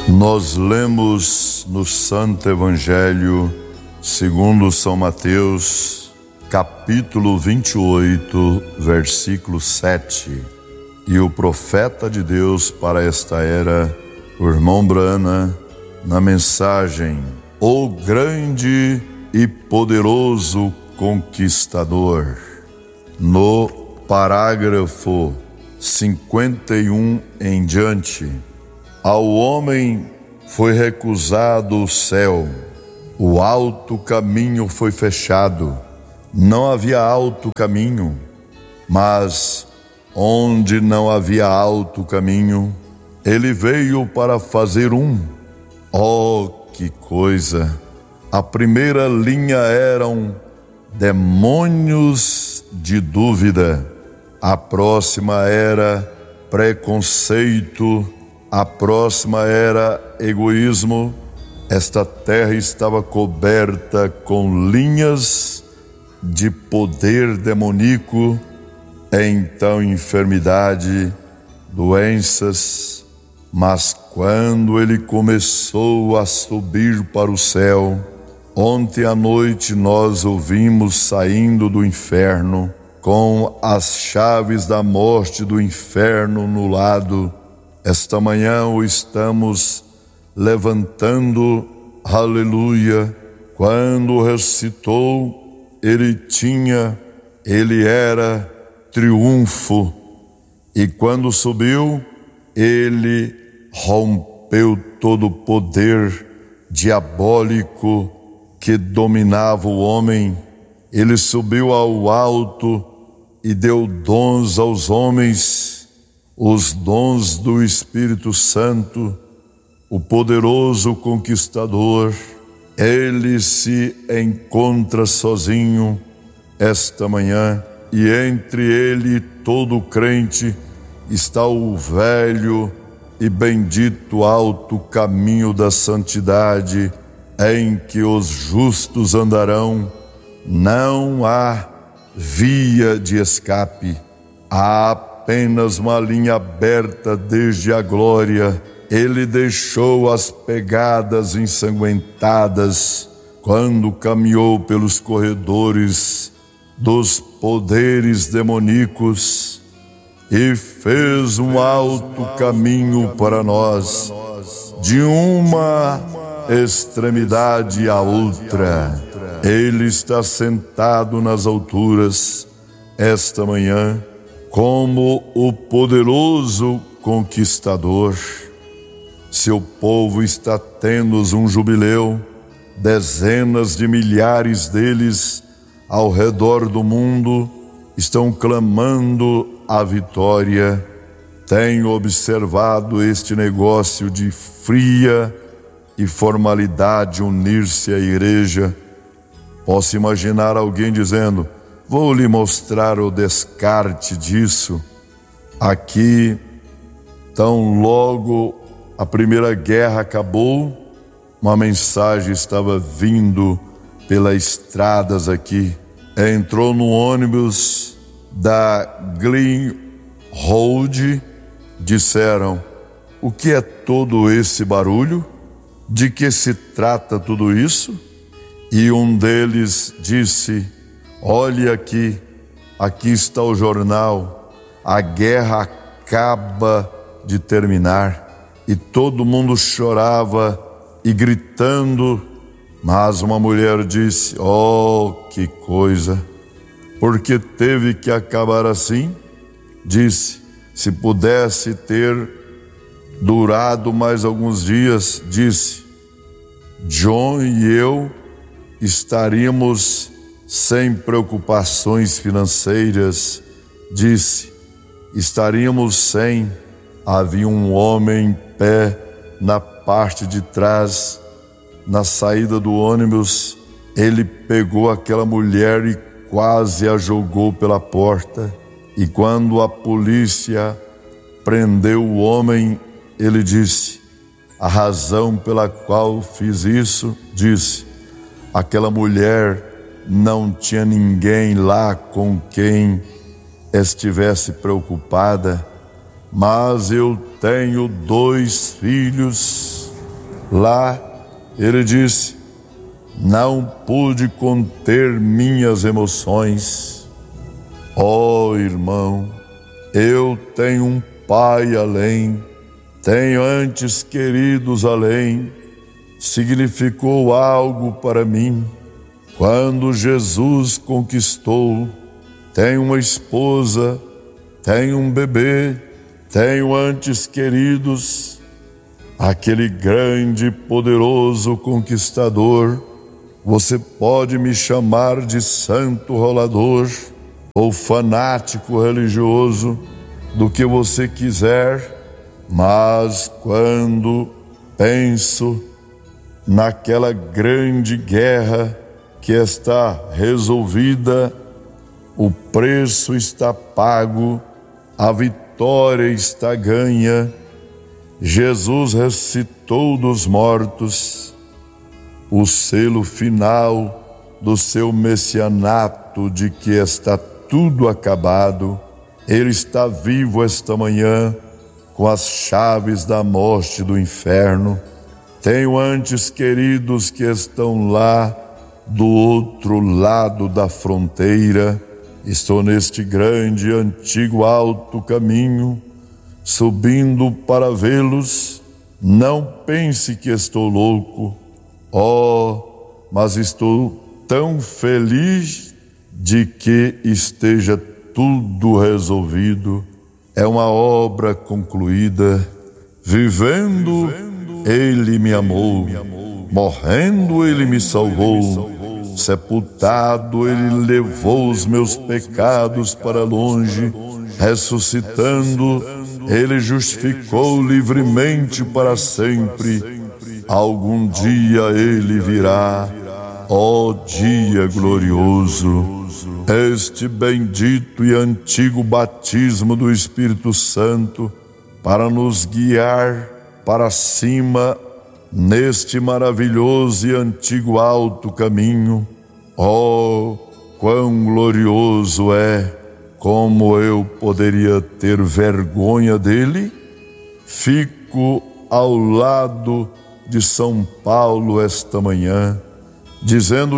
Nós lemos no Santo Evangelho, segundo São Mateus, capítulo 28, versículo 7. E o profeta de Deus para esta era, o irmão Brana, na mensagem: O grande e poderoso conquistador. No parágrafo 51 em diante: Ao homem foi recusado o céu, o alto caminho foi fechado. Não havia alto caminho, mas onde não havia alto caminho, ele veio para fazer um. Oh, que coisa! A primeira linha eram demônios de dúvida, a próxima era preconceito, a próxima era egoísmo. Esta terra estava coberta com linhas de poder demoníaco, então enfermidade, doenças. Mas quando ele começou a subir para o céu, ontem à noite nós ouvimos saindo do inferno, com as chaves da morte do inferno no lado. Esta manhã o estamos levantando, aleluia. Quando ressuscitou, ele era triunfo. E quando subiu, ele rompeu todo o poder diabólico que dominava o homem. Ele subiu ao alto e deu dons aos homens, os dons do Espírito Santo, o poderoso conquistador. Ele se encontra sozinho esta manhã, e entre ele e todo crente está o velho e bendito alto caminho da santidade, em que os justos andarão. Não há via de escape, há apenas uma linha aberta desde a glória. Ele deixou as pegadas ensanguentadas quando caminhou pelos corredores dos poderes demoníacos e fez um alto caminho para nós, de uma extremidade à outra. Ele está sentado nas alturas esta manhã como o poderoso conquistador. Seu povo está tendo um jubileu, dezenas de milhares deles ao redor do mundo estão clamando a vitória. Tenho observado este negócio de fria e formalidade unir-se à igreja. Posso imaginar alguém dizendo: vou lhe mostrar o descarte disso. Aqui, tão logo a Primeira Guerra acabou, uma mensagem estava vindo pelas estradas aqui. Entrou no ônibus da Glen Road. Disseram: o que é todo esse barulho? De que se trata tudo isso? E um deles disse: olhe aqui está o jornal, a guerra acaba de terminar. E todo mundo chorava e gritando, mas uma mulher disse: oh, que coisa! Porque teve que acabar assim? Disse: se pudesse ter durado mais alguns dias, disse, John e eu estaríamos sem preocupações financeiras. Disse, estaríamos sem. Havia um homem em pé na parte de trás, na saída do ônibus. Ele pegou aquela mulher e quase a jogou pela porta. E quando a polícia prendeu o homem, ele disse: a razão pela qual fiz isso, disse, aquela mulher não tinha ninguém lá com quem estivesse preocupada, mas eu tenho 2 filhos Lá ele disse: não pude conter minhas emoções. Ó irmão, eu tenho um Pai além, tenho entes queridos além. Significou algo para mim quando Jesus conquistou. Tenho uma esposa, tenho um bebê, tenho entes queridos. Aquele grande e poderoso conquistador. Você pode me chamar de santo rolador ou fanático religioso, do que você quiser, mas quando penso naquela grande guerra que está resolvida, o preço está pago, a vitória está ganha, Jesus ressuscitou dos mortos, o selo final do seu messianato de que está tudo acabado. Ele está vivo esta manhã com as chaves da morte e do inferno. Tenho entes queridos que estão lá do outro lado da fronteira. Estou neste grande e antigo alto caminho, subindo para vê-los. Não pense que estou louco. Mas estou tão feliz de que esteja tudo resolvido. É uma obra concluída. Vivendo, Ele me amou. Morrendo, Ele me salvou. Sepultado, Ele levou os meus pecados para longe. Ressuscitando, Ele justificou livremente para sempre. Algum dia Ele virá, ó dia glorioso. Este bendito e antigo batismo do Espírito Santo para nos guiar para cima neste maravilhoso e antigo alto caminho. Quão glorioso é! Como eu poderia ter vergonha dele? Fico ao lado de São Paulo esta manhã, dizendo